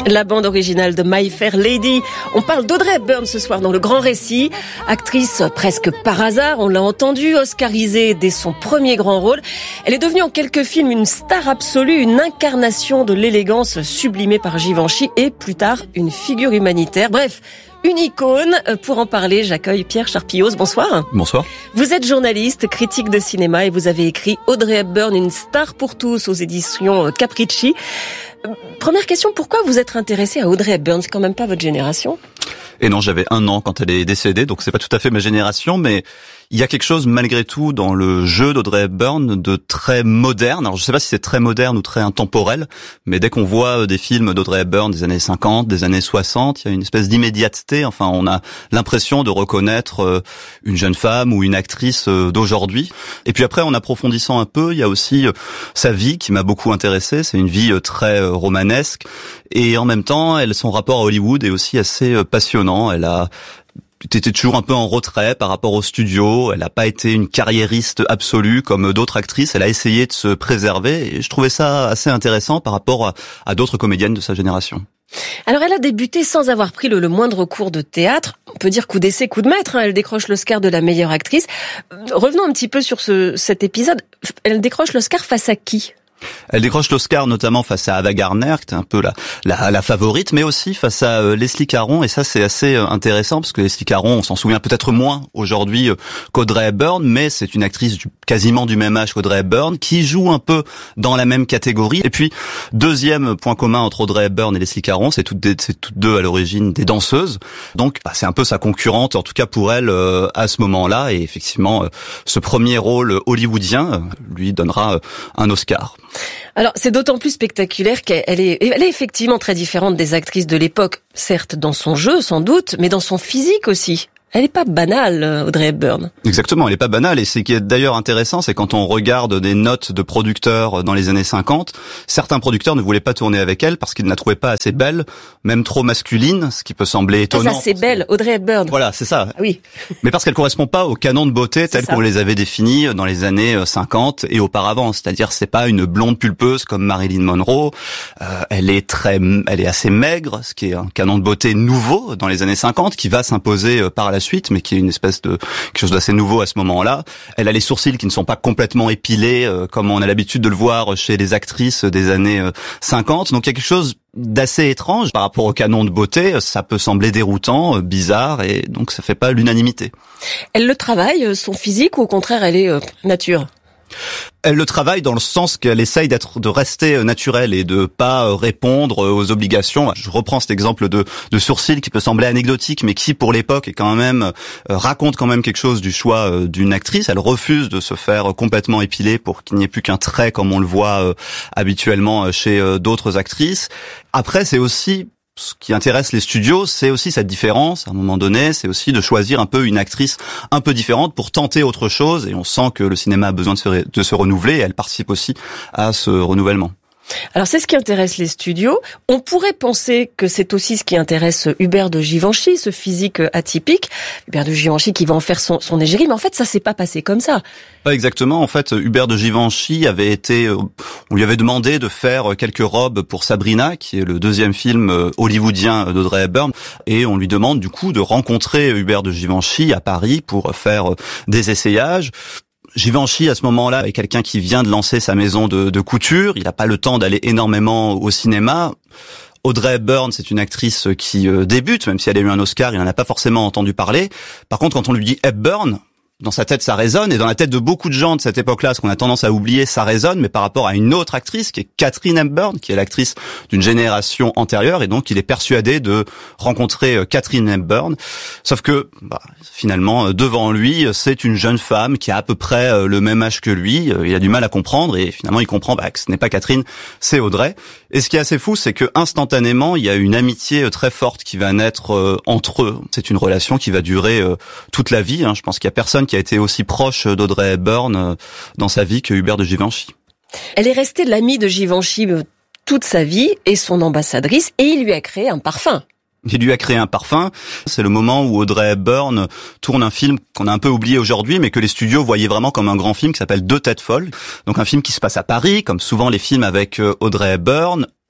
La bande originale de My Fair Lady. On parle d'Audrey Hepburn ce soir dans Le Grand Récit. Actrice presque par hasard, on l'a entendu, oscarisée dès son premier grand rôle. Elle est devenue en quelques films une star absolue, une incarnation de l'élégance sublimée par Givenchy et plus tard une figure humanitaire. Bref, une icône. Pour en parler, j'accueille Pierre Charpillos. Bonsoir. Bonsoir. Vous êtes journaliste, critique de cinéma et vous avez écrit Audrey Hepburn, une star pour tous aux éditions Capricci. Première question, pourquoi vous êtes intéressé à Audrey Hepburn? C'est quand même pas votre génération? Et non, j'avais 1 an quand elle est décédée, donc c'est pas tout à fait ma génération, mais il y a quelque chose malgré tout dans le jeu d'Audrey Hepburn de très moderne. Alors je sais pas si c'est très moderne ou très intemporel, mais dès qu'on voit des films d'Audrey Hepburn des années 50, des années 60, il y a une espèce d'immédiateté. Enfin, on a l'impression de reconnaître une jeune femme ou une actrice d'aujourd'hui. Et puis après, en approfondissant un peu, il y a aussi sa vie qui m'a beaucoup intéressé. C'est une vie très romanesque. Et en même temps, son rapport à Hollywood est aussi assez passionnant. Elle était toujours un peu en retrait par rapport au studio. Elle n'a pas été une carriériste absolue comme d'autres actrices. Elle a essayé de se préserver et je trouvais ça assez intéressant par rapport à d'autres comédiennes de sa génération. Alors elle a débuté sans avoir pris le moindre cours de théâtre. On peut dire coup d'essai, coup de maître. Elle décroche l'Oscar de la meilleure actrice. Revenons un petit peu sur cet épisode. Elle décroche l'Oscar face à qui ? Elle décroche l'Oscar notamment face à Ava Gardner, qui était un peu la favorite, mais aussi face à Leslie Caron. Et ça, c'est assez intéressant parce que Leslie Caron, on s'en souvient peut-être moins aujourd'hui qu'Audrey Hepburn, mais c'est une actrice quasiment du même âge qu'Audrey Hepburn, qui joue un peu dans la même catégorie. Et puis, deuxième point commun entre Audrey Hepburn et Leslie Caron, c'est toutes deux à l'origine des danseuses. Donc, c'est un peu sa concurrente, en tout cas pour elle, à ce moment-là. Et effectivement, ce premier rôle hollywoodien lui donnera un Oscar. Alors, c'est d'autant plus spectaculaire qu'elle est effectivement très différente des actrices de l'époque, certes dans son jeu sans doute, mais dans son physique aussi. Elle est pas banale, Audrey Hepburn. Exactement, elle est pas banale. Et ce qui est d'ailleurs intéressant, c'est quand on regarde des notes de producteurs dans les années 50, certains producteurs ne voulaient pas tourner avec elle parce qu'ils ne la trouvaient pas assez belle, même trop masculine, ce qui peut sembler étonnant. Ça, c'est belle, Audrey Hepburn. Voilà, c'est ça. Oui. Mais parce qu'elle correspond pas au canon de beauté tel qu'on les avait définis dans les années 50 et auparavant. C'est-à-dire, c'est pas une blonde pulpeuse comme Marilyn Monroe. Elle est assez maigre, ce qui est un canon de beauté nouveau dans les années 50 qui va s'imposer par la suite, mais qui est une espèce de quelque chose d'assez nouveau à ce moment-là. Elle a les sourcils qui ne sont pas complètement épilés comme on a l'habitude de le voir chez les actrices des années 50. Donc il y a quelque chose d'assez étrange par rapport au canon de beauté. Ça peut sembler déroutant, bizarre, et donc ça fait pas l'unanimité. Elle le travaille, son physique, ou au contraire elle est nature ? Elle le travaille dans le sens qu'elle essaye de rester naturelle et de pas répondre aux obligations. Je reprends cet exemple de sourcils qui peut sembler anecdotique, mais qui pour l'époque est quand même raconte quand même quelque chose du choix d'une actrice. Elle refuse de se faire complètement épiler pour qu'il n'y ait plus qu'un trait comme on le voit habituellement chez d'autres actrices. Après, c'est aussi ce qui intéresse les studios, c'est aussi cette différence. À un moment donné, c'est aussi de choisir un peu une actrice un peu différente pour tenter autre chose. Et on sent que le cinéma a besoin de se renouveler. Et elle participe aussi à ce renouvellement. Alors c'est ce qui intéresse les studios. On pourrait penser que c'est aussi ce qui intéresse Hubert de Givenchy, ce physique atypique. Hubert de Givenchy qui va en faire son égérie, mais en fait ça s'est pas passé comme ça. Pas exactement. En fait, Hubert de Givenchy on lui avait demandé de faire quelques robes pour Sabrina, qui est le deuxième film hollywoodien d'Audrey Hepburn, et on lui demande du coup de rencontrer Hubert de Givenchy à Paris pour faire des essayages. Givenchy, à ce moment-là, est quelqu'un qui vient de lancer sa maison de couture. Il n'a pas le temps d'aller énormément au cinéma. Audrey Hepburn, c'est une actrice qui débute, même si elle a eu un Oscar, il n'en a pas forcément entendu parler. Par contre, quand on lui dit Hepburn, dans sa tête, ça résonne, et dans la tête de beaucoup de gens de cette époque-là, ce qu'on a tendance à oublier, ça résonne, mais par rapport à une autre actrice, qui est Katharine Hepburn, qui est l'actrice d'une génération antérieure, et donc il est persuadé de rencontrer Katharine Hepburn. Sauf que, finalement, devant lui, c'est une jeune femme qui a à peu près le même âge que lui. Il a du mal à comprendre, et finalement, il comprend que ce n'est pas Katharine, c'est Audrey. Et ce qui est assez fou, c'est que instantanément, il y a une amitié très forte qui va naître entre eux. C'est une relation qui va durer toute la vie. Je pense qu'il y a personne qui a été aussi proche d'Audrey Hepburn dans sa vie que Hubert de Givenchy. Elle est restée l'amie de Givenchy toute sa vie et son ambassadrice, et il lui a créé un parfum. Il lui a créé un parfum. C'est le moment où Audrey Hepburn tourne un film qu'on a un peu oublié aujourd'hui, mais que les studios voyaient vraiment comme un grand film qui s'appelle Deux têtes folles. Donc un film qui se passe à Paris, comme souvent les films avec Audrey Hepburn.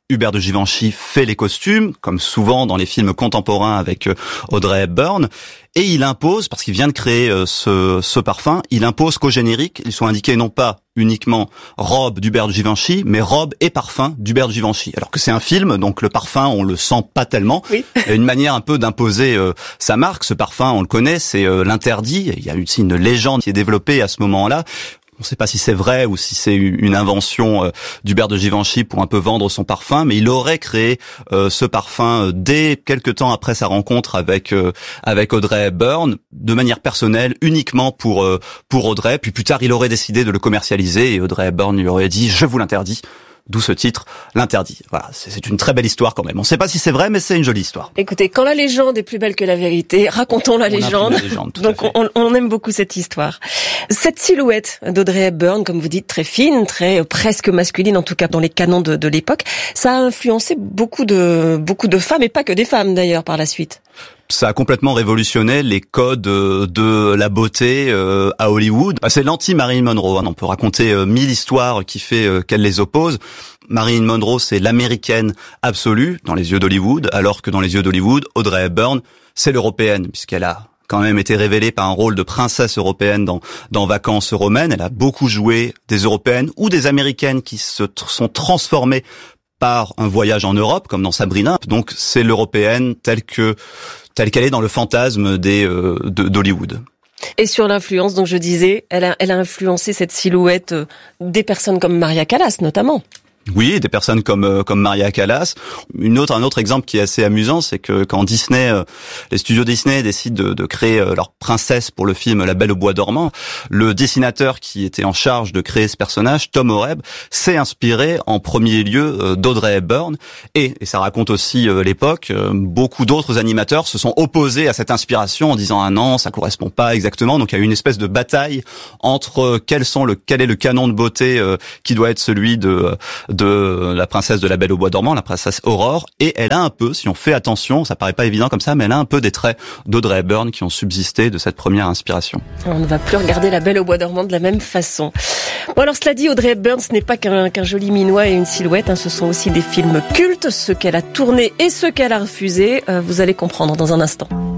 Hubert de Givenchy fait les costumes, comme souvent dans les films contemporains avec Audrey Hepburn, et il impose, parce qu'il vient de créer ce parfum, il impose qu'au générique, ils soient indiqués non pas uniquement robe d'Hubert de Givenchy, mais robe et parfum d'Hubert de Givenchy. Alors que c'est un film, donc le parfum, on le sent pas tellement. Oui. Il y a une manière un peu d'imposer sa marque. Ce parfum, on le connaît, c'est l'interdit. Il y a aussi une légende qui est développée à ce moment-là. On ne sait pas si c'est vrai ou si c'est une invention d'Hubert de Givenchy pour un peu vendre son parfum, mais il aurait créé ce parfum dès quelque temps après sa rencontre avec Audrey Hepburn, de manière personnelle, uniquement pour Audrey. Puis plus tard, il aurait décidé de le commercialiser et Audrey Hepburn lui aurait dit « je vous l'interdis ». D'où ce titre, l'interdit. Voilà, c'est une très belle histoire quand même. On ne sait pas si c'est vrai, mais c'est une jolie histoire. Écoutez, quand la légende est plus belle que la vérité, racontons la légende. Donc on aime beaucoup cette histoire. Cette silhouette d'Audrey Hepburn, comme vous dites, très fine, très presque masculine, en tout cas dans les canons de l'époque, ça a influencé beaucoup de femmes, et pas que des femmes d'ailleurs par la suite. Ça a complètement révolutionné les codes de la beauté à Hollywood. C'est l'anti-Marilyn Monroe. On peut raconter 1000 histoires qui fait qu'elle les oppose. Marilyn Monroe, c'est l'américaine absolue dans les yeux d'Hollywood, alors que dans les yeux d'Hollywood, Audrey Hepburn, c'est l'européenne, puisqu'elle a quand même été révélée par un rôle de princesse européenne dans Vacances romaines. Elle a beaucoup joué des européennes ou des américaines qui se sont transformées par un voyage en Europe, comme dans Sabrina. Donc c'est l'européenne telle qu'elle est dans le fantasme d'Hollywood. Et sur l'influence, donc je disais, elle a influencé cette silhouette des personnes comme Maria Callas notamment. Oui, des personnes comme Maria Callas. Un autre exemple qui est assez amusant, c'est que quand Disney, les studios Disney décident de créer leur princesse pour le film La Belle au bois dormant, le dessinateur qui était en charge de créer ce personnage, Tom Oreb, s'est inspiré en premier lieu d'Audrey Hepburn. Et ça raconte aussi l'époque, beaucoup d'autres animateurs se sont opposés à cette inspiration en disant « Ah non, ça correspond pas exactement ». Donc il y a eu une espèce de bataille entre quel est le canon de beauté qui doit être celui de la princesse de La Belle au bois dormant, la princesse Aurore, et elle a un peu, si on fait attention, ça paraît pas évident comme ça, mais elle a un peu des traits d'Audrey Hepburn qui ont subsisté de cette première inspiration. On ne va plus regarder La Belle au bois dormant de la même façon. Bon alors cela dit, Audrey Hepburn, ce n'est pas qu'un joli minois et une silhouette, ce sont aussi des films cultes, ceux qu'elle a tournés et ceux qu'elle a refusés, vous allez comprendre dans un instant.